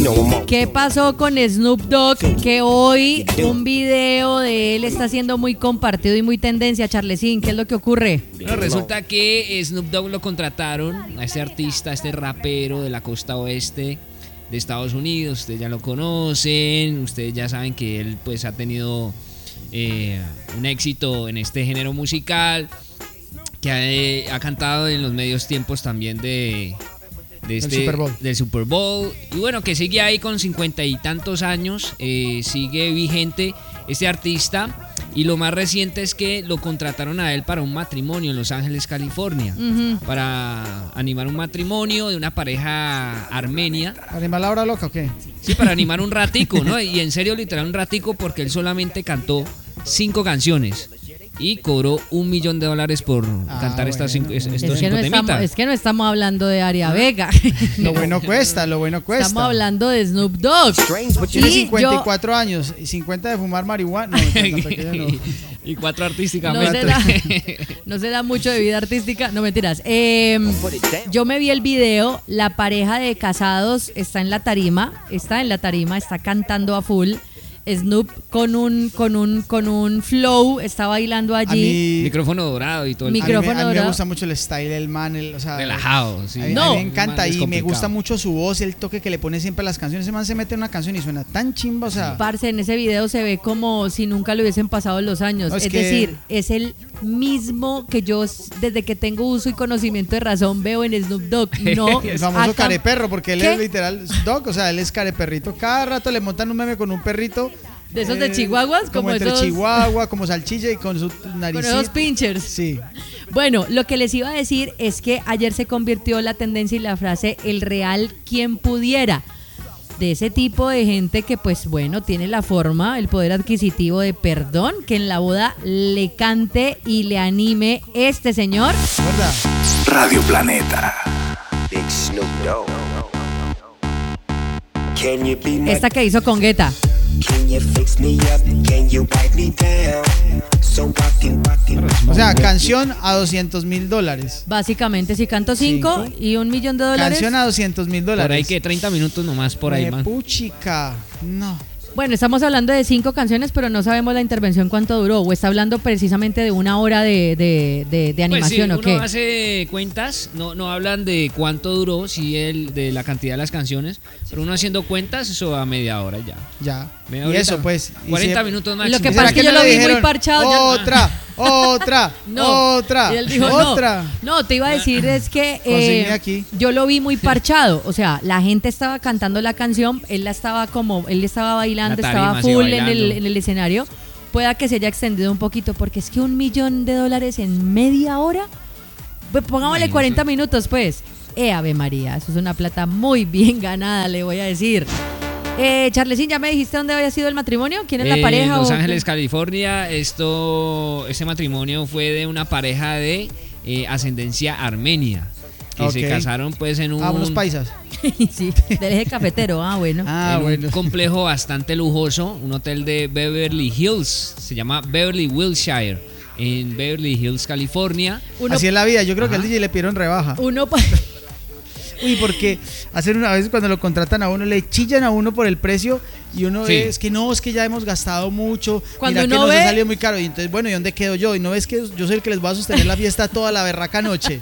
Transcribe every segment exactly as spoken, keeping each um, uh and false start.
¿Qué pasó con Snoop Dogg? Que hoy un video de él está siendo muy compartido y muy tendencia. Charlesín, ¿qué es lo que ocurre? Bueno, resulta que Snoop Dogg lo contrataron, a este artista, a este rapero de la costa oeste de Estados Unidos. Ustedes ya lo conocen, ustedes ya saben que él pues ha tenido eh, un éxito en este género musical, que ha, eh, ha cantado en los medios tiempos también de... De este, Super Bowl. del Super Bowl. Y bueno, que sigue ahí con cincuenta y tantos años, eh, sigue vigente este artista. Y lo más reciente es que lo contrataron a él para un matrimonio en Los Ángeles, California. Uh-huh. Para animar un matrimonio de una pareja armenia. ¿Para animar la hora loca o qué? Sí, para animar un ratico, ¿no? Y en serio, literal, un ratico, porque él solamente cantó cinco canciones. Y cobró un millón de dólares por ah, cantar bueno, estas cinco, estos es que, no estamos, es que no estamos hablando de Aria Vega. Lo bueno cuesta, lo bueno cuesta. Estamos hablando de Snoop Dogg. Tiene cincuenta y cuatro yo, años y cincuenta de fumar marihuana. No, no. Y cuatro artísticamente. No se, da, no se da mucho de vida artística. No, mentiras. Eh, yo me vi el video. La pareja de casados está en la tarima. Está en la tarima, está cantando a full. Snoop con un con un con un flow está bailando allí. Mí, micrófono dorado y todo el micrófono a mí, a mí dorado. me gusta mucho el style del man, el, o sea, relajado, sí. A mí, no, a mí me encanta y me gusta mucho su voz, el toque que le pone siempre a las canciones. Ese man se mete en una canción y suena tan chimba, o sea. Parce, en ese video se ve como si nunca le hubiesen pasado los años. No, es es que... decir, es el mismo que yo desde que tengo uso y conocimiento de razón veo en Snoop Dogg. No, el famoso acá... careperro, porque él ¿Qué? Es literal Dogg, o sea, él es careperrito. Cada rato le montan un meme con un perrito. De esos de chihuahuas, como, como entre esos... Chihuahua, como salchicha y con su nariz. Con esos pinchers. Sí. Bueno, lo que les iba a decir es que ayer se convirtió la tendencia y la frase el real quien pudiera. De ese tipo de gente que pues bueno, tiene la forma, el poder adquisitivo de perdón, que en la boda le cante y le anime este señor. ¿Verdad? Radio Planeta. Big Snoop Dogg. Esta que hizo con Guetta. O sea, canción a doscientos mil dólares. Básicamente, si canto cinco y un millón de dólares. Canción a doscientos mil dólares. Por ahí que treinta minutos nomás por ahí, man. Puchica, no. Bueno, estamos hablando de cinco canciones, pero no sabemos la intervención cuánto duró. ¿O está hablando precisamente de una hora de, de, de, de animación pues sí, o qué? Uno hace cuentas, no, no hablan de cuánto duró, sí, el, de la cantidad de las canciones, pero uno haciendo cuentas, eso va a media hora ya. Ya. Media y horita, eso, pues. cuarenta si minutos máximo. Lo que pasa es que yo lo vi muy parchado. Otra, ya... otra, no, otra, y él dijo, otra. No, no, te iba a decir es que eh, aquí. yo lo vi muy parchado. O sea, la gente estaba cantando la canción, él la estaba como, él estaba bailando, estaba full en el, en el escenario. Pueda que se haya extendido un poquito, porque es que un millón de dólares en media hora, pues pongámosle cuarenta minutos, pues. Eh, Ave María, eso es una plata muy bien ganada, le voy a decir. Eh, Charlesín, ¿ya me dijiste dónde había sido el matrimonio? ¿Quién es eh, la pareja? En Los o Ángeles, qué? California. Esto, este matrimonio fue de una pareja de eh, ascendencia armenia. Que okay. se casaron pues en un... Ah, unos paisas. Sí, del eje cafetero, ah, bueno. Ah, en bueno. un complejo bastante lujoso, un hotel de Beverly Hills, se llama Beverly Wilshire, en Beverly Hills, California. Uno... Así es la vida, yo creo Ajá. que al D J le pidieron rebaja. Uno... Uy, porque hacer una vez cuando lo contratan a uno, le chillan a uno por el precio y uno sí. ve, es que no, es que ya hemos gastado mucho, cuando mira uno que ve... nos ha salido muy caro. Y entonces, bueno, ¿y dónde quedo yo? Y no ves que yo soy el que les va a sostener la fiesta toda la berraca noche.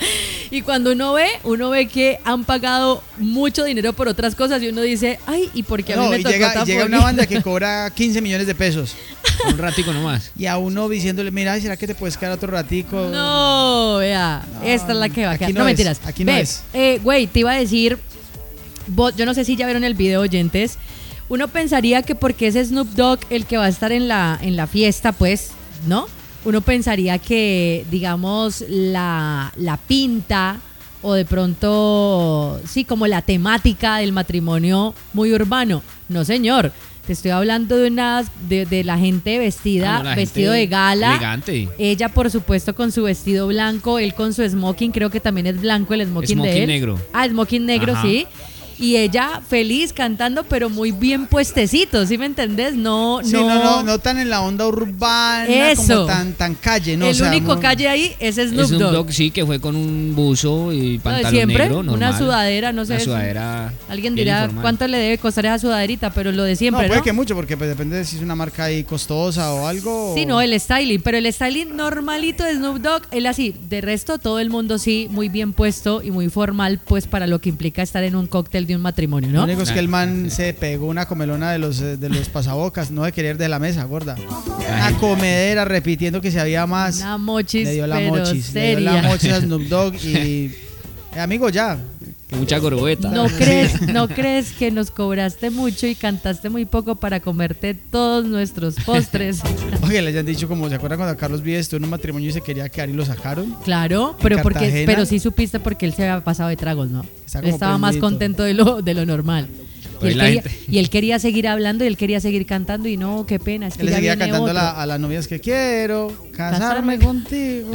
Y cuando uno ve, uno ve que han pagado mucho dinero por otras cosas y uno dice, ay, ¿y por qué a mí no, me y tocó llega, tan y llega una banda que cobra quince millones de pesos. Un ratico nomás. Y a uno diciéndole, mira, ¿será que te puedes quedar otro ratico? No, vea, no, esta es la que va a quedar. No, no mentiras. Aquí no ve, es. Eh, güey, te iba a decir, vos, yo no sé si ya vieron el video, oyentes. Uno pensaría que porque es Snoop Dogg el que va a estar en la, en la fiesta, pues, ¿no? Uno pensaría que, digamos, la, la pinta o de pronto, sí, como la temática del matrimonio muy urbano. No, señor. Te estoy hablando de una de, de la gente vestida, ah, no, vestido gente de gala. Elegante. Ella, por supuesto, con su vestido blanco, él con su smoking, creo que también es blanco el smoking, smoking de él. negro. Ah, smoking negro, Ajá. sí. y ella feliz cantando, pero muy bien puestecito, ¿sí me entendés? No, Sí, no, no, no, no tan en la onda urbana, Eso. como tan, tan calle, ¿no? el O sea, único muy- calle ahí es Snoop, Snoop Dogg. Dogg sí, que fue con un buzo y Lo de pantalón siempre, negro, una normal. sudadera, no sé. Una eso. sudadera. Alguien bien dirá informal. cuánto le debe costar esa sudaderita, pero lo de No, siempre, puede ¿no? que mucho, porque pues depende de si es una marca ahí costosa o algo. Sí, o- no, el styling, pero el styling normalito de Snoop Dogg, él así, de resto todo el mundo sí, muy bien puesto y muy formal, pues para lo que implica estar en un cóctel de un matrimonio, Lo ¿no? único es que el man se pegó una comelona de los, eh, de los pasabocas, no de querer de la mesa, gorda. Una comedera repitiendo que si había más. Una mochis, Le dio la pero mochis, le dio la seria. mochis a Snoop Dogg y... eh, amigo, ya. Que mucha gorbeta. ¿No crees, ¿No crees que nos cobraste mucho y cantaste muy poco para comerte todos nuestros postres? Oye, le hayan dicho como, ¿se acuerdan cuando Carlos Vives estuvo en un matrimonio y se quería quedar y lo sacaron? Claro, pero porque, Cartagena. pero sí supiste porque él se había pasado de tragos, ¿no? Está Él como estaba más prendidito. contento de lo, de lo normal. Y Pues él, la quería, gente- y él quería seguir hablando y él quería seguir cantando y no, qué pena, es que Él le ya seguía viene cantando a, otro. la- a las novias que quiero casarme Casarme. contigo.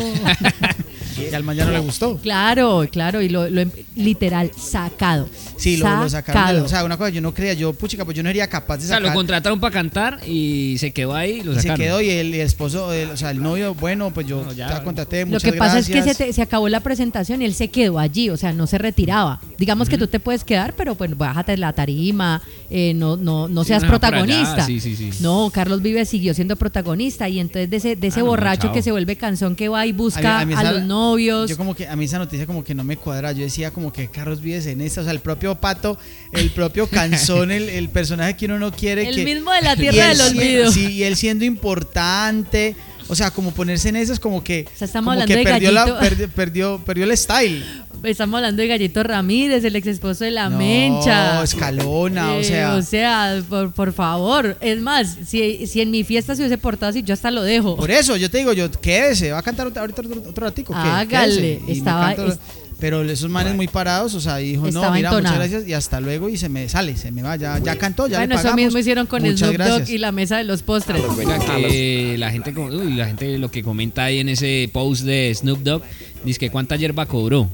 Y al man ya no le gustó. Claro, claro, y lo, lo em- literal, sacado. Sí, lo, lo sacaron. de- Sacado. o sea, una cosa, yo no creía, yo, puchica, pues yo no sería capaz de O sea, sacar. lo contrataron para cantar y se quedó ahí y lo y se sacaron. quedó y el, y el esposo, el- o sea, el novio, bueno, pues yo No, ya, ya, contraté, Lo muchas que pasa gracias. es que se, te- se acabó la presentación y él se quedó allí, o sea, no se retiraba. Digamos que tú te puedes quedar, pero pues bájate de la tarima, eh, no, no, no Sí, seas no, por allá, protagonista. sí, sí, sí. No, Carlos Vives siguió siendo protagonista y entonces de ese, de ese Ah, no, borracho chao. que se vuelve canción que va y A mí- busca a, mí esa- los novios. Yo como que a mí esa noticia como que no me cuadra. Yo decía como que Carlos Vives en esta, o sea, el propio Pato, el propio Canzón, el, el personaje que uno no quiere. El que, mismo de la y Tierra él del sie- Olvido. Sí, y él siendo importante. O sea, como ponerse en esas como que, O sea, estamos como hablando que de perdió, la, Gallito. perdió, perdió, perdió el style. Estamos hablando de Gallito Ramírez, el ex esposo de la No, Mencha. Escalona, o Eh, sea. o sea, por, por favor. Es más, si, si en mi fiesta se hubiese portado así, yo hasta lo dejo. Por eso, yo te digo, yo quédese, va a cantar ahorita otro, otro, otro ratico. ¿qué? Hágale, Quédese. Y me estaba- canto- es- pero esos manes muy parados, o sea, dijo, no, Estaba mira, entonado. muchas gracias y hasta luego y se me sale, se me va, ya, ya cantó, ya bueno, le eso pagamos. mismo hicieron con Muchas Snoop Dogg gracias. y la mesa de los postres. Oiga, que la gente, como- uy, la gente lo que comenta ahí en ese post de Snoop Dogg, dice que cuánta hierba cobró.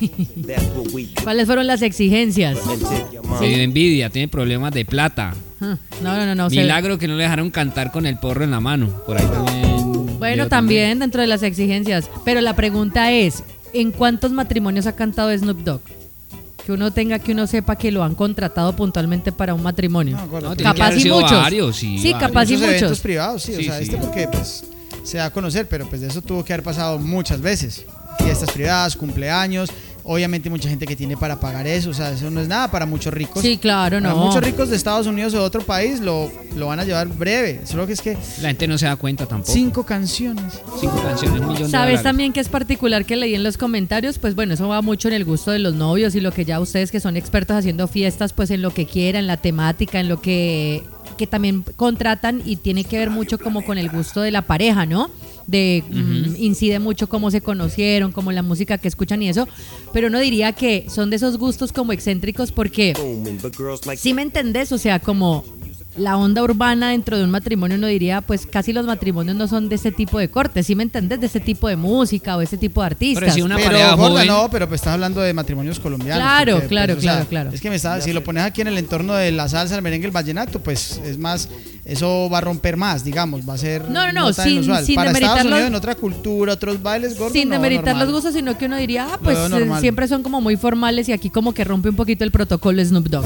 ¿Cuáles fueron las exigencias? Tiene envidia, tiene problemas de plata. Ah, No, no, no, no. se- Milagro que no le dejaron cantar con el porro en la mano. Por ahí también. Bueno, leo también dentro de las exigencias. Pero la pregunta es, ¿en cuántos matrimonios ha cantado Snoop Dogg? Que uno tenga, que uno sepa que lo han contratado puntualmente para un matrimonio. No, gordo, No, tiene tiene que Capaz haber y sido muchos. varios, sí, Sí, varios. capaz y muchos eventos muchos. privados, sí, Sí, o sea, sí. este porque pues se da a conocer, pero pues de eso tuvo que haber pasado muchas veces. Fiestas privadas, cumpleaños, obviamente mucha gente que tiene para pagar eso, o sea, eso no es nada para muchos ricos. Sí, claro, Para no. muchos ricos de Estados Unidos o de otro país lo, lo van a llevar breve, solo que es que La gente no se da cuenta tampoco. cinco canciones. Cinco canciones, un millón de ¿Sabes dólares. también que es particular que leí en los comentarios? Pues bueno, eso va mucho en el gusto de los novios y lo que ya ustedes que son expertos haciendo fiestas, pues en lo que quieran, la temática, en lo que, que también contratan y tiene que ver mucho como con el gusto de la pareja, ¿no? De mm, incide mucho cómo se conocieron, como la música que escuchan y eso, pero no diría que son de esos gustos como excéntricos porque ¿sí me entendés? O sea, como la onda urbana dentro de un matrimonio, uno diría, pues casi los matrimonios no son de ese tipo de corte, ¿sí me entendés? De ese tipo de música o ese tipo de artistas. Pero si una Pero pareja gorda, joven. no, pero pues estás hablando de matrimonios colombianos. Claro, porque, claro, pues, o sea, claro, claro. Es que me está, si lo pones aquí en el entorno de la salsa, el merengue, el vallenato, pues es más, eso va a romper más, No, digamos, va a ser no, no, tan sin- inusual. sin Para demeritar Estados los- Unidos, en otra cultura, otros bailes, gordos, Sin no, demeritar normal. los gustos, sino que uno diría, ah, Lo pues veo eh, normal. siempre son como muy formales y aquí como que rompe un poquito el protocolo Snoop Dogg.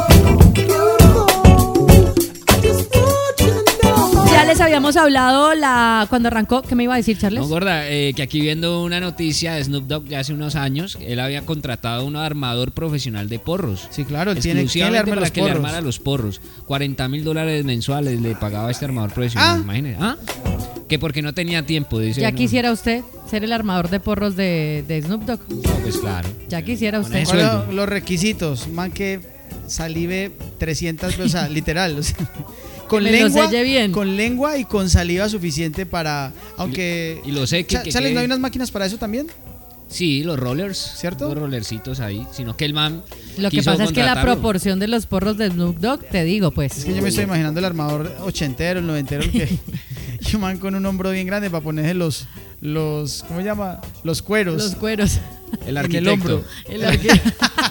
Ya les habíamos hablado la cuando arrancó, ¿qué me iba a decir, Charles? No, gorda, eh, que aquí viendo una noticia de Snoop Dogg de hace unos años, él había contratado a un armador profesional de porros. Sí, claro, él tiene que le Exclusivamente arme para los que le porros. armara los porros. cuarenta mil dólares mensuales le pagaba a este armador profesional, Ah. imagínese. ¿Ah? Que porque no tenía tiempo, dice. Ya no. quisiera usted ser el armador de porros de, de Snoop Dogg. No, pues claro. Ya quisiera Con usted. eso. ¿Cuáles sueldo. son los requisitos? Man que salive trescientas, o sea, literal, o sea, con me lo lengua, selle bien. con lengua y con saliva suficiente para, aunque Y lo sé que- Cha- que Charles, ¿no quede- hay unas máquinas para eso también? Sí, los rollers. ¿Cierto? Los rollercitos ahí. Sino que el man. Lo que quiso pasa es que la contratarlo. proporción de los porros de Snoop Dogg, te digo, pues. Es que yo me estoy imaginando el armador ochentero, el noventero, el que y un man con un hombro bien grande para ponerse los, los, ¿cómo se llama? Los cueros. Los cueros. El en arquitecto. el hombro. El arque-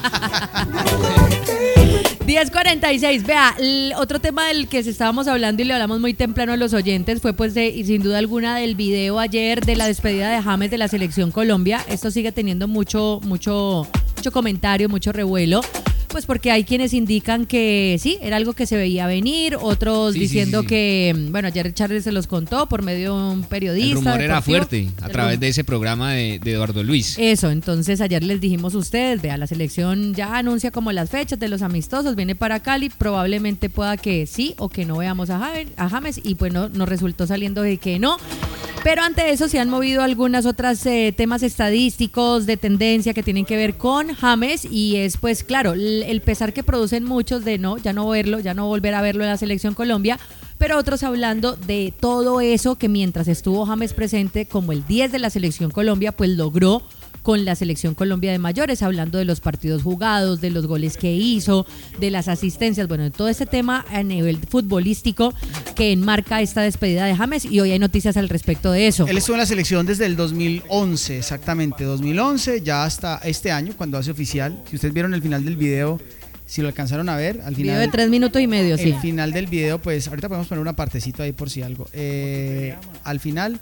diez cuarenta y seis, vea, el otro tema del que se estábamos hablando y le hablamos muy temprano a los oyentes fue pues de, y sin duda alguna del video ayer de la despedida de James de la Selección Colombia. Esto sigue teniendo mucho, mucho, mucho comentario, mucho revuelo. Pues porque hay quienes indican que sí, era algo que se veía venir, otros Sí, diciendo sí, sí, sí. que, bueno, ayer Charles se los contó por medio de un periodista. El rumor era deportivo. fuerte a El través rum- de ese programa de, de Eduardo Luis. Eso, entonces ayer les dijimos a ustedes, vea, la selección ya anuncia como las fechas de los amistosos, viene para Cali, probablemente pueda que sí o que no veamos a James, a James y pues no, nos resultó saliendo de que no. Pero ante eso se han movido algunas otras eh, temas estadísticos de tendencia que tienen que ver con James y es pues claro, el, el pesar que producen muchos de no, ya no verlo, ya no volver a verlo en la Selección Colombia, pero otros hablando de todo eso que mientras estuvo James presente como el diez de la Selección Colombia, pues logró con la Selección Colombia de mayores, hablando de los partidos jugados, de los goles que hizo, de las asistencias, bueno, de todo ese tema a nivel futbolístico que enmarca esta despedida de James y hoy hay noticias al respecto de eso. Él estuvo en la selección desde el dos mil once, exactamente, dos mil once, ya hasta este año, cuando hace oficial. Si ustedes vieron el final del video, si lo alcanzaron a ver, al Video final... de tres minutos y medio, sí. El final del video, pues ahorita podemos poner una partecita ahí por si algo. Eh, al final,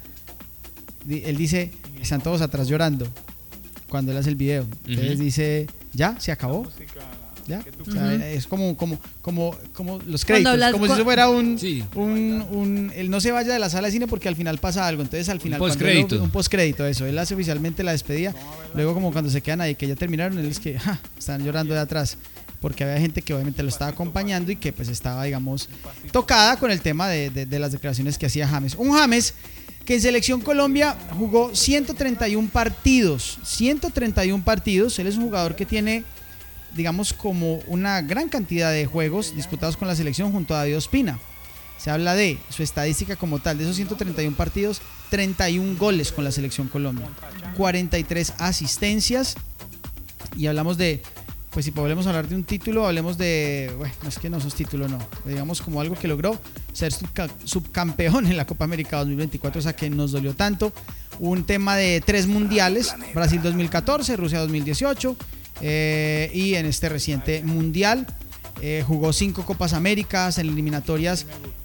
di- él dice, están todos atrás llorando cuando él hace el video. Entonces Ujú. dice, ya, se acabó. ¿Ya? O sea, Ujú. es como, como, como, como los Cuando créditos, hablas como con- si eso fuera un, Sí. un, un- él no se vaya de la sala de cine porque al final pasa algo, entonces al final Un cuando él- postcrédito. un postcrédito, eso, él hace oficialmente la despedida, luego como cuando se quedan ahí que ya terminaron, él es que ja, están llorando de atrás, porque había gente que obviamente lo estaba acompañando y que pues estaba, digamos, tocada con el tema de, de- de las declaraciones que hacía James. Un James que en Selección Colombia jugó ciento treinta y uno partidos, ciento treinta y uno partidos, él es un jugador que tiene, digamos, como una gran cantidad de juegos disputados con la selección junto a David Ospina. Se habla de su estadística como tal, de esos ciento treinta y uno partidos, treinta y uno goles con la Selección Colombia, cuarenta y tres asistencias, y hablamos de, pues si podemos hablar de un título, hablemos de, bueno, no es que no esos títulos no, digamos como algo que logró ser subca- subcampeón en la Copa América dos mil veinticuatro, o sea que nos dolió tanto. Un tema de tres mundiales, Brasil dos mil catorce, Rusia dos mil dieciocho, eh, y en este reciente mundial eh, jugó cinco Copas Américas, en eliminatorias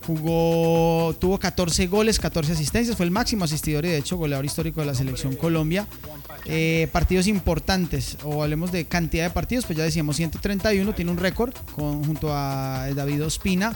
jugó, tuvo catorce goles, catorce asistencias, fue el máximo asistidor y de hecho goleador histórico de la Selección Colombia. Eh, partidos importantes, o hablemos de cantidad de partidos, pues ya decíamos ciento treinta y uno, tiene un récord con, junto a David Ospina.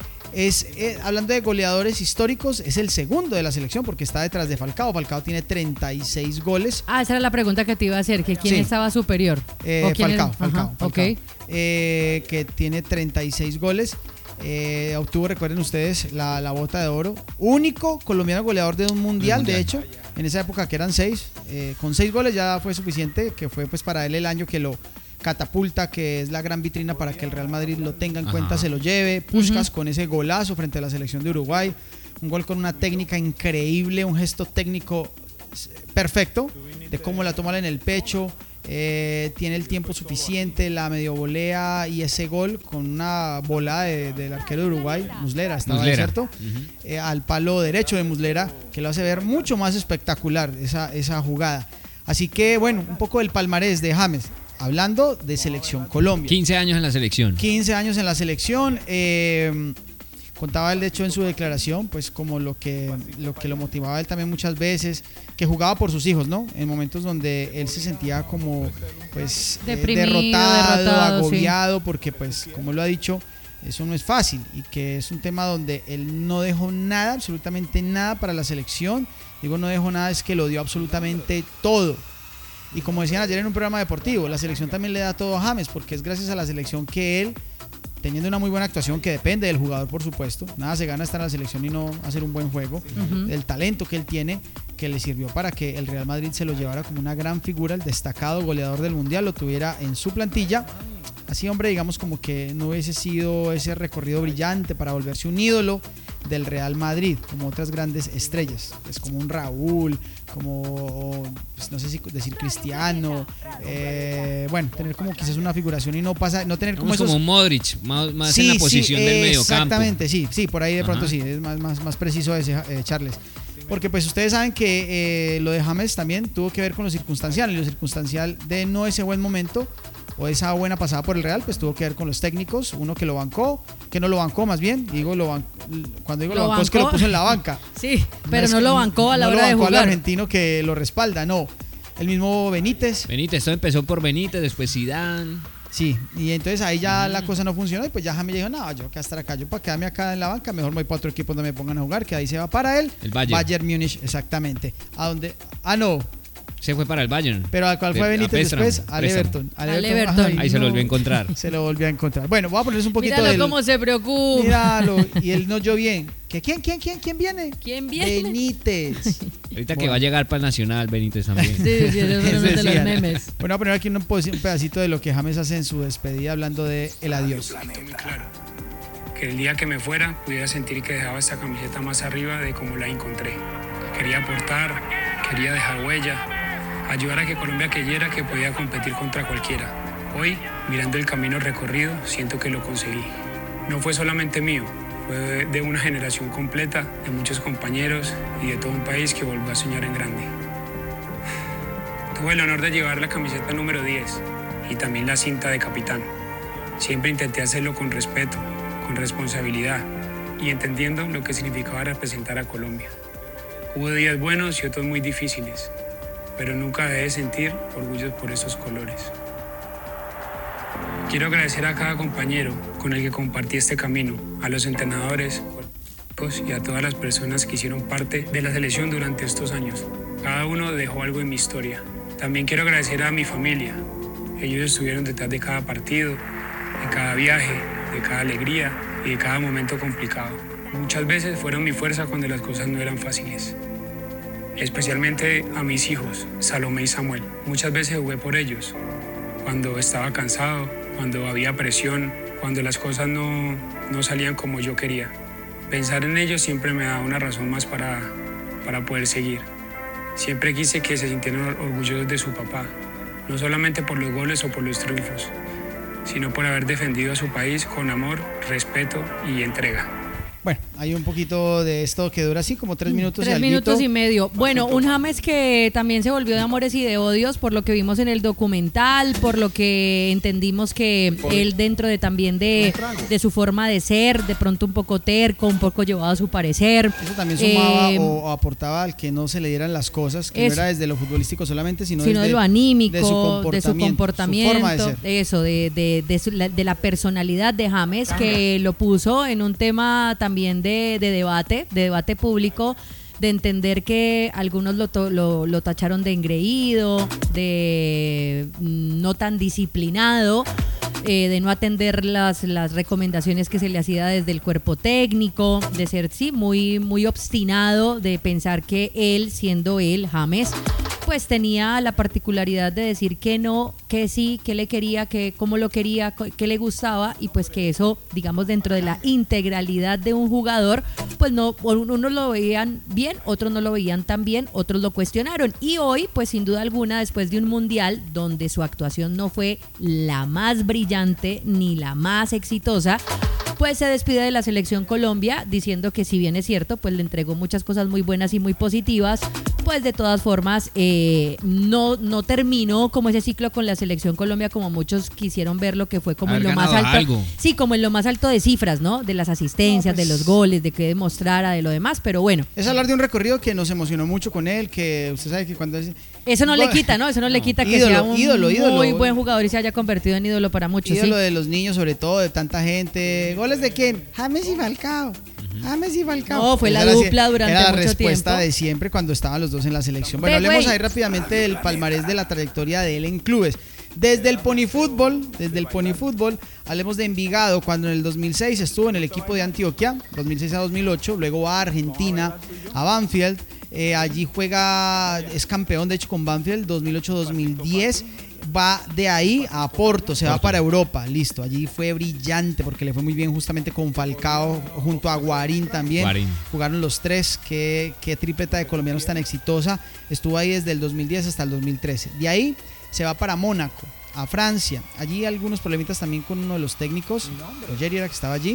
Es, eh, hablando de goleadores históricos, es el segundo de la selección porque está detrás de Falcao. Falcao tiene treinta y seis goles. Ah, esa era la pregunta que te iba a hacer, que quién Sí. estaba superior. Eh, ¿O quién Falcao, era? Falcao, Ajá, Falcao. ok. Eh, que tiene treinta y seis goles. Eh, obtuvo, recuerden ustedes, la, la bota de oro. Único colombiano goleador de un mundial, mundial. de hecho, en esa época que eran seis. Eh, con seis goles ya fue suficiente, que fue pues para él el año que lo catapulta, que es la gran vitrina para que el Real Madrid lo tenga en Ajá. cuenta, se lo lleve. Puskás con ese golazo frente a la selección de Uruguay. Un gol con una técnica increíble, un gesto técnico perfecto, de cómo la toma en el pecho. Eh, tiene el tiempo suficiente, la medio volea y ese gol con una bola de- del arquero de Uruguay, Muslera, estaba ahí, Muslera. ¿cierto? Ujú. Eh, al palo derecho de Muslera, que lo hace ver mucho más espectacular esa, esa jugada. Así que bueno, un poco del palmarés de James, hablando de Selección Colombia. quince años en la selección. quince años en la selección. eh, contaba él de hecho en su declaración, pues como lo que, lo que lo motivaba a él también muchas veces, que jugaba por sus hijos, ¿no? En momentos donde él se sentía como pues eh, Deprimido, derrotado, derrotado, agobiado, porque pues como lo ha dicho, eso no es fácil y que es un tema donde él no dejó nada, absolutamente nada para la selección. Digo no dejó nada, es que lo dio absolutamente todo. Y como decían ayer en un programa deportivo, la selección también le da todo a James, porque es gracias a la selección que él, teniendo una muy buena actuación, que depende del jugador por supuesto, nada se gana estar en la selección y no hacer un buen juego, Ujú. el talento que él tiene, que le sirvió para que el Real Madrid se lo llevara como una gran figura, el destacado goleador del Mundial, lo tuviera en su plantilla. Así, hombre, digamos como que no hubiese sido ese recorrido brillante para volverse un ídolo del Real Madrid, como otras grandes estrellas, es como un Raúl, como, pues, no sé si decir Cristiano, eh, bueno, tener como quizás una figuración y no pasa, no tener como Como, esos... como Modric, más, más Sí, en la sí, posición del mediocampo. exactamente, sí, sí, por ahí de pronto Ajá. sí, es más, más, más preciso ese, eh, Charles. porque pues ustedes saben que eh, lo de James también tuvo que ver con lo circunstancial, y lo circunstancial de no ese buen momento o esa buena pasada por el Real, pues tuvo que ver con los técnicos, uno que lo bancó, que no lo bancó más bien, digo lo ban- cuando digo lo, Lo bancó, es que lo bancó. puso en la banca. Sí, pero es no que lo bancó a la no hora de lo bancó al jugar. argentino que lo respalda, no. El mismo Benítez. Benítez, todo empezó por Benítez, después Zidane. Sí, y entonces ahí ya la cosa no funcionó y pues ya James dijo, no, yo que estar acá, yo para quedarme acá en la banca, mejor me voy para otro equipo donde me pongan a jugar, que ahí se va para él. El Bayern. Bayern Múnich, exactamente. A donde, ah no, Se fue para el Bayern. pero ¿a cuál De- fue a Benítez préstamo, después? Al préstamo. Everton. Al Al Everton. Everton. Ahí se lo no. volvió a encontrar. Se lo volvió a encontrar. Bueno, voy a ponerles un poquito Míralo del... cómo se preocupa. Míralo, y él no oyó bien. ¿Que quién, quién, quién, quién viene? ¿Quién viene? Benítez. Ahorita que Bueno. va a llegar para el Nacional, Benítez también. Sí, sí, esos son Eso los de los decían. memes. Bueno, voy a poner aquí un, un pedacito de lo que James hace en su despedida hablando de el adiós. Muy claro. Que el día que me fuera pudiera sentir que dejaba esta camiseta más arriba de como la encontré. Quería aportar, quería dejar huella, ayudar a que Colombia creyera que podía competir contra cualquiera. Hoy, mirando el camino recorrido, siento que lo conseguí. No fue solamente mío, fue de una generación completa, de muchos compañeros y de todo un país que volvió a soñar en grande. Tuve el honor de llevar la camiseta número diez y también la cinta de capitán. Siempre intenté hacerlo con respeto, con responsabilidad y entendiendo lo que significaba representar a Colombia. Hubo días buenos y otros muy difíciles, pero nunca dejé de sentir orgullo por esos colores. Quiero agradecer a cada compañero con el que compartí este camino, a los entrenadores, cuerpos y a todas las personas que hicieron parte de la selección durante estos años. Cada uno dejó algo en mi historia. También quiero agradecer a mi familia. Ellos estuvieron detrás de cada partido, de cada viaje, de cada alegría y de cada momento complicado. Muchas veces fueron mi fuerza cuando las cosas no eran fáciles. Especialmente a mis hijos, Salomé y Samuel. Muchas veces jugué por ellos, cuando estaba cansado, cuando había presión, cuando las cosas no, no salían como yo quería. Pensar en ellos siempre me da una razón más para, para poder seguir. Siempre quise que se sintieran orgullosos de su papá, no solamente por los goles o por los triunfos, sino por haber defendido a su país con amor, respeto y entrega. Bueno, hay un poquito de esto que dura así como tres minutos Tres y minutos alguito. y medio. Bueno, un James que también se volvió de amores y de odios por lo que vimos en el documental, por lo que entendimos que él dentro de también de, de su forma de ser, de pronto un poco terco, un poco llevado a su parecer. Eso también sumaba Eh, o, o aportaba al que no se le dieran las cosas, que eso. no era desde lo futbolístico solamente, sino, sino desde de lo anímico, de su comportamiento, comportamiento, su forma de ser. eso, de, de, de, su- la, de la personalidad de James, que lo puso en un tema también de, de debate, de debate público, de entender que algunos lo, to- lo, lo tacharon de engreído, de mm, no tan disciplinado, eh, de no atender las, las recomendaciones que se le hacía desde el cuerpo técnico, de ser, sí, muy, muy obstinado, de pensar que él, siendo él, James, pues tenía la particularidad de decir que no, que sí, que le quería, que cómo lo quería, co- que le gustaba, y pues que eso, digamos, dentro de la integralidad de un jugador, pues no, unos lo veían bien, otros no lo veían tan bien, otros lo cuestionaron. Y hoy, pues sin duda alguna, después de un mundial donde su actuación no fue la más brillante ni la más exitosa, pues se despide de la selección Colombia diciendo que si bien es cierto, pues le entregó muchas cosas muy buenas y muy positivas, pues de todas formas eh, no, no terminó como ese ciclo con la selección Colombia como muchos quisieron verlo, que fue como Haber en lo más ganado alto. algo. Sí, como en lo más alto de cifras, ¿no? De las asistencias, No, pues- de los goles, de que demostrara, de lo demás, pero bueno, Es hablar de un recorrido que nos emocionó mucho con él, que usted sabe que cuando... es- eso no le Gol- quita, ¿no? Eso no, le quita que Ídolo, sea un ídolo, ídolo. muy buen jugador y se haya convertido en ídolo para muchos. ídolo sí. de los niños, sobre todo, de tanta gente. ¿Goles de quién? James y Falcao. James y Falcao. No, fue la Esa era así- dupla durante era la mucho respuesta tiempo. de siempre cuando estaban los dos en la selección. Bueno, Ve, hablemos güey. ahí rápidamente del palmarés de la trayectoria de él en clubes. Desde el ponifútbol, desde el ponifútbol, hablemos de Envigado, cuando en el dos mil seis estuvo en el equipo de Antioquia, dos mil seis a dos mil ocho, luego va a Argentina, a Banfield, eh, allí juega, es campeón de hecho con Banfield, dos mil ocho dos mil diez, va de ahí a Porto, se va para Europa, listo, allí fue brillante porque le fue muy bien justamente con Falcao, junto a Guarín también, Guarín. jugaron los tres, qué, qué tripleta de colombianos tan exitosa, estuvo ahí desde el dos mil diez hasta el dos mil trece, de ahí se va para Mónaco, a Francia, allí algunos problemitas también con uno de los técnicos, Roger era que estaba allí,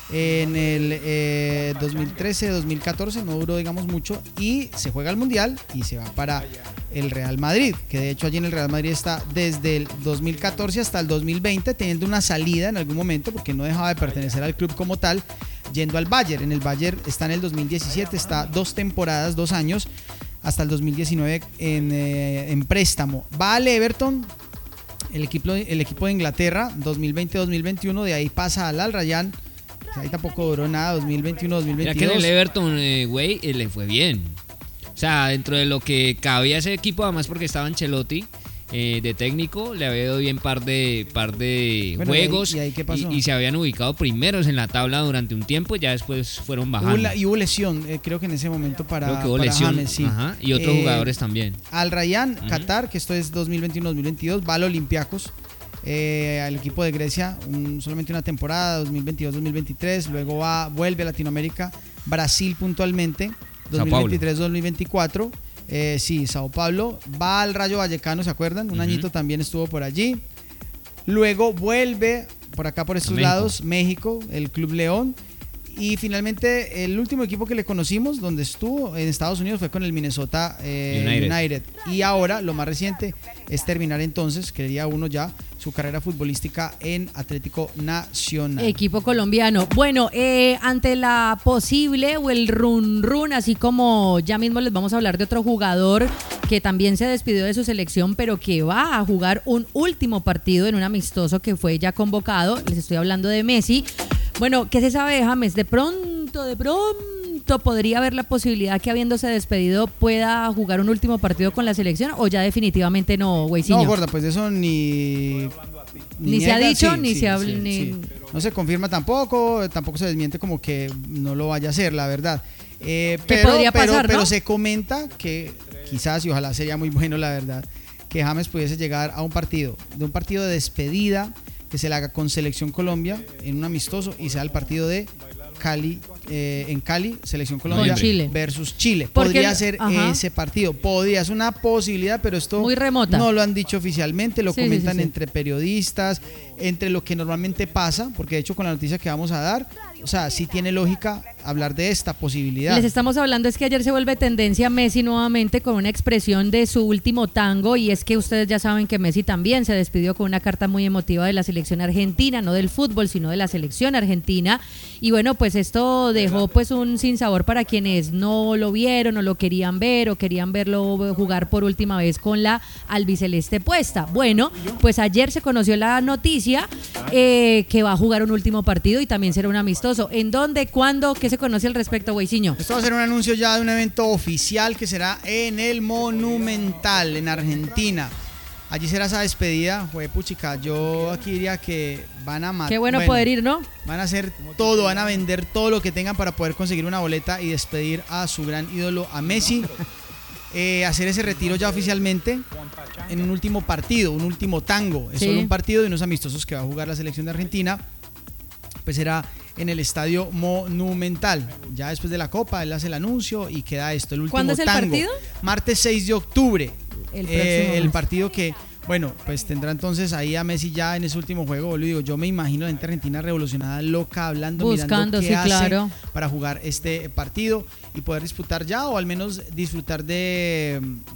en el eh, dos mil trece, dos mil catorce, no duró digamos mucho, y se juega el Mundial y se va para el Real Madrid, que de hecho allí en el Real Madrid está desde el dos mil catorce hasta el dos mil veinte, teniendo una salida en algún momento porque no dejaba de pertenecer al club como tal, yendo al Bayern. En el Bayern está en el dos mil diecisiete, está dos temporadas, dos años, hasta el dos mil diecinueve en, eh, en préstamo. Va al Everton, el equipo, el equipo de Inglaterra, dos mil veinte, dos mil veintiuno, de ahí pasa al Al Rayyan, ahí tampoco duró nada, dos mil veintiuno, dos mil veintidós. Ya que en el Everton, eh, güey, eh, le fue bien. O sea, dentro de lo que cabía ese equipo, además porque estaba Ancelotti eh, de técnico, le había ido bien par de, par de Bueno, juegos ¿y ahí- y ahí qué pasó? y, y se habían ubicado primeros en la tabla durante un tiempo, ya después fueron Hubo bajando. la- y hubo lesión, eh, creo que en ese momento para, Creo que hubo para lesión, James, sí. ajá, y otros Eh, jugadores también. Al Rayyan, Ujú. Qatar, que esto es dos mil veintiuno, dos mil veintidós, va al Olympiacos, eh, al equipo de Grecia, un- solamente una temporada, dos mil veintidós, dos mil veintitrés, luego va, vuelve a Latinoamérica, Brasil puntualmente, dos mil veintitrés, dos mil veinticuatro, eh, sí, Sao Paulo, va al Rayo Vallecano, ¿se acuerdan? Un Ujú. añito también estuvo por allí, luego vuelve por acá por estos México. lados, México, el Club León. Y finalmente el último equipo que le conocimos donde estuvo en Estados Unidos fue con el Minnesota eh, United. United. Y ahora lo más reciente es terminar entonces, creería uno ya, su carrera futbolística en Atlético Nacional. Equipo colombiano. Bueno, eh, ante la posible o el run run, así como ya mismo les vamos a hablar de otro jugador que también se despidió de su selección, pero que va a jugar un último partido en un amistoso que fue ya convocado. Les estoy hablando de Messi. Bueno, ¿qué se sabe de James? De pronto, de pronto podría haber la posibilidad que habiéndose despedido pueda jugar un último partido con la selección, o ya definitivamente no, Güeyciño. No, gorda, pues de eso ni... Ni se ha niega, dicho, sí, ni sí, se habla, sí, ni- sí. No se confirma tampoco, tampoco se desmiente como que no lo vaya a hacer, la verdad. Eh, Que pero, podría pero- pasar, pero ¿no? se comenta que quizás, y ojalá sería muy bueno, la verdad, que James pudiese llegar a un partido, de un partido de despedida que se le haga con Selección Colombia en un amistoso y sea el partido de Cali, eh, en Cali, Selección Colombia Con Chile. versus Chile. Porque Podría el- ser ajá. ese partido, podría, es una posibilidad, pero esto Muy remota. no lo han dicho oficialmente, lo Sí, sí, comentan sí, sí. entre periodistas, entre lo que normalmente pasa, porque de hecho con la noticia que vamos a dar, o sea, sí tiene lógica hablar de esta posibilidad. Les estamos hablando es que ayer se vuelve tendencia Messi nuevamente con una expresión de su último tango, y es que ustedes ya saben que Messi también se despidió con una carta muy emotiva de la selección argentina, no del fútbol, sino de la selección argentina. Y bueno, pues esto dejó pues un sinsabor para quienes no lo vieron o lo querían ver o querían verlo jugar por última vez con la albiceleste puesta. Bueno, pues ayer se conoció la noticia eh, que va a jugar un último partido y también será un amistoso. ¿En dónde? ¿Cuándo? ¿Qué se conoce al respecto, Güeyciño? Esto va a ser un anuncio ya de un evento oficial que será en el Monumental, en Argentina. Allí será esa despedida, jue puchica, yo aquí diría que van a matar. Qué bueno, poder ir, ¿no? Van a hacer todo, van a vender todo lo que tengan para poder conseguir una boleta y despedir a su gran ídolo, a Messi. Eh, hacer ese retiro ya oficialmente en un último partido, un último tango. Es Sí. solo un partido de unos amistosos que va a jugar la selección de Argentina. Pues será en el Estadio Monumental. Ya después de la Copa, él hace el anuncio y queda esto, el último ¿Cuándo es el tango. partido? Martes seis de octubre. El Eh, próximo el mes. partido que, bueno, pues tendrá entonces ahí a Messi ya en ese último juego. Boludo, digo, yo me imagino a la gente argentina revolucionada, loca, hablando, Buscando, mirando qué sí, hace claro. para jugar este partido y poder disputar ya, o al menos disfrutar de,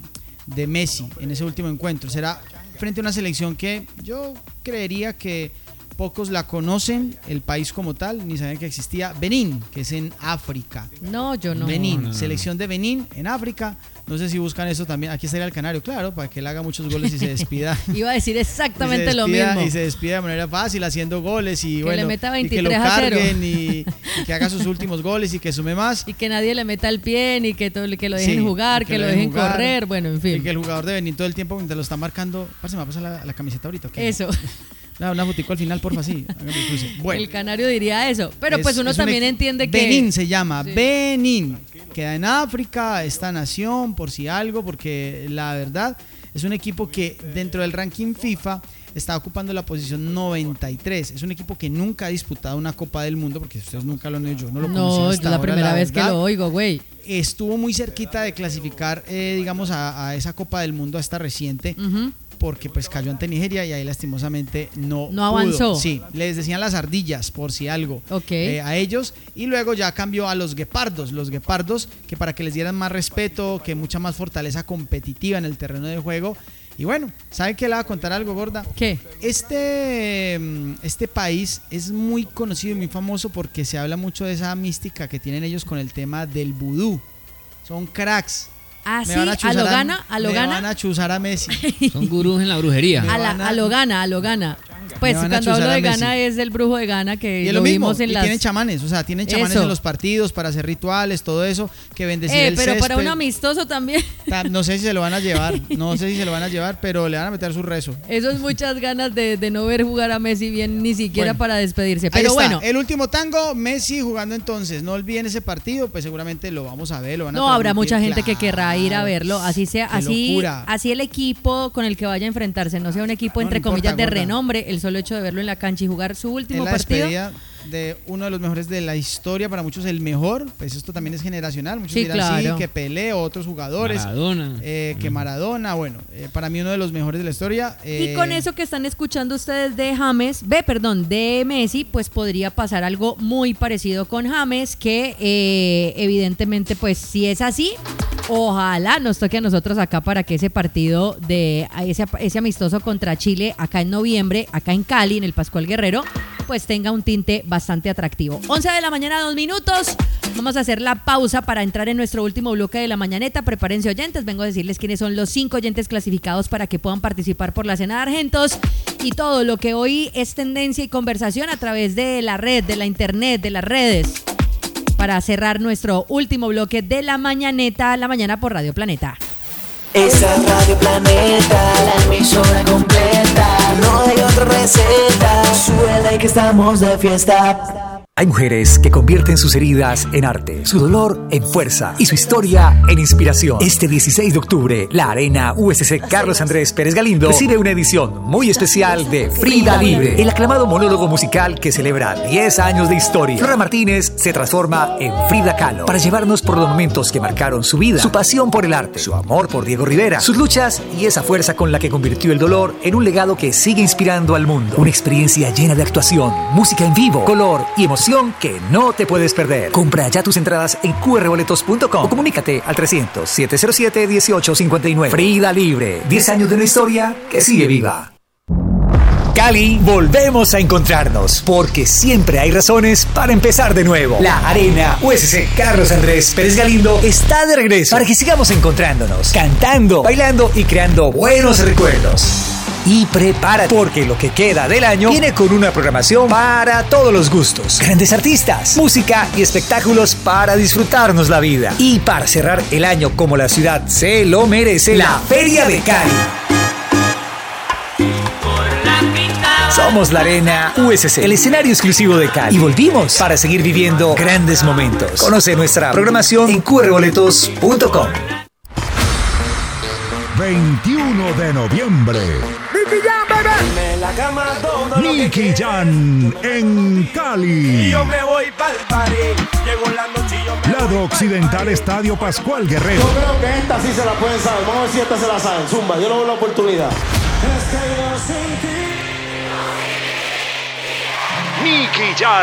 de Messi en ese último encuentro. Será frente a una selección que yo creería que pocos la conocen, el país como tal, ni sabían que existía. Benín, que es en África. No, yo no. Benín, no, no. selección de Benín en África. No sé si buscan eso también. Aquí estaría el Canario, claro, para que él haga muchos goles y se despida. Iba a decir Y exactamente se lo despida- mismo. Y se despida de manera fácil haciendo goles y Que bueno, le meta y que lo veintitrés a cero. carguen y, y que haga sus últimos goles y que sume más. Y que nadie le meta el pie, ni que, todo, que lo dejen Sí, jugar, y que, lo dejen jugar, correr, bueno, en Y fin. que el jugador de Benín todo el tiempo mientras lo está marcando. Parce, me va a pasar la, la camiseta ahorita. ¿ok? Eso, Una, una fotico al final, porfa, sí. hágame el cruce. Bueno. el canario diría eso. Pero Es- pues uno es un también equi- entiende que... Benín se llama, Sí. Benín. Queda en África, esta nación, por si algo, porque la verdad es un equipo que dentro del ranking FIFA está ocupando la posición noventa y tres. Es un equipo que nunca ha disputado una Copa del Mundo, porque ustedes nunca lo han oído, yo no lo conocía No, es hasta la ahora, primera vez que verdad. lo oigo, güey. Estuvo muy cerquita de clasificar, eh, digamos, a, a esa Copa del Mundo, a esta reciente, Ujú. porque pues cayó ante Nigeria y ahí lastimosamente no, no avanzó. Pudo. Sí, les decían las ardillas por si algo okay. eh, a ellos, y luego ya cambió a los guepardos, los guepardos que para que les dieran más respeto, que mucha más fortaleza competitiva en el terreno de juego. Y bueno, ¿sabe qué le va a contar algo, gorda? ¿Qué? Este, este país es muy conocido y muy famoso porque se habla mucho de esa mística que tienen ellos con el tema del vudú. Son cracks. Ah, sí, a lo gana, a lo me gana. van a chuzar a Messi. Son gurús en la brujería. A, la, a lo gana, a lo gana. Pues cuando hablo de Ghana es del brujo de Ghana que y lo, lo mismo, vimos en y las... tienen chamanes, o sea, tienen chamanes eso. En los partidos para hacer rituales, todo eso, que bendecir eh, el pero césped. para un amistoso también. No sé si se lo van a llevar, no sé si se lo van a llevar, pero le van a meter su rezo. Eso es muchas ganas de, de no ver jugar a Messi bien, ni siquiera bueno, para despedirse. Pero está, bueno. El último tango, Messi jugando entonces. No olviden ese partido, pues seguramente lo vamos a ver, lo van a No, habrá mucha gente claro, que querrá ir a verlo, así sea, así, locura. así el equipo con el que vaya a enfrentarse, no sea un equipo entre no, no comillas importa, de gorda. renombre, el solo hecho de verlo en la cancha y jugar su último en la partido despedida de uno de los mejores de la historia, para muchos el mejor, pues esto también es generacional, muchos sí, dirán claro. sí, que Pelé, otros jugadores, Maradona, eh, que Maradona, bueno, eh, para mí uno de los mejores de la historia. Eh, y con eso que están escuchando ustedes de James, ve, perdón, de Messi, pues podría pasar algo muy parecido con James, que eh, evidentemente, pues si es así, ojalá nos toque a nosotros acá para que ese partido de ese, ese amistoso contra Chile acá en noviembre, acá en Cali, en el Pascual Guerrero, pues tenga un tinte bastante atractivo. once de la mañana, dos minutos. Vamos a hacer la pausa para entrar en nuestro último bloque de la mañaneta. Prepárense, oyentes. Vengo a decirles quiénes son los cinco oyentes clasificados para que puedan participar por la cena de Argentos y todo lo que hoy es tendencia y conversación a través de la red, de la internet, de las redes, para cerrar nuestro último bloque de la mañaneta, la mañana por Radio Planeta. Esa es Radio Planeta, la emisora completa. No hay otra receta, suele que estamos de fiesta. Hay mujeres que convierten sus heridas en arte, su dolor en fuerza y su historia en inspiración. Este dieciséis de octubre, la Arena U S C Carlos Andrés Pérez Galindo recibe una edición muy especial de Frida Libre, el aclamado monólogo musical que celebra diez años de historia. Flora Martínez se transforma en Frida Kahlo para llevarnos por los momentos que marcaron su vida, su pasión por el arte, su amor por Diego Rivera, sus luchas y esa fuerza con la que convirtió el dolor en un legado que sigue inspirando al mundo. Una experiencia llena de actuación, música en vivo, color y emoción que no te puedes perder. Compra ya tus entradas en cu erre boletos punto com o comunícate al trescientos, siete cero siete, dieciocho cincuenta y nueve. Frida Libre, diez años de una historia que sigue viva. Cali, volvemos a encontrarnos, porque siempre hay razones para empezar de nuevo. La Arena U S C Carlos Andrés Pérez Galindo está de regreso para que sigamos encontrándonos, cantando, bailando y creando buenos recuerdos. Y prepárate, porque lo que queda del año viene con una programación para todos los gustos. Grandes artistas, música y espectáculos para disfrutarnos la vida. Y para cerrar el año como la ciudad se lo merece, la Feria de Cali. Somos la Arena U S C, el escenario exclusivo de Cali. Y volvimos para seguir viviendo grandes momentos. Conoce nuestra programación en cu erre boletos punto com. veintiuno de noviembre. Nicky Jam en Cali. Lado Occidental, Estadio Pascual Guerrero. Yo creo que esta sí se la pueden saber. Vamos a ver si esta se la saben. Zumba, yo le doy la oportunidad. Nicky Jam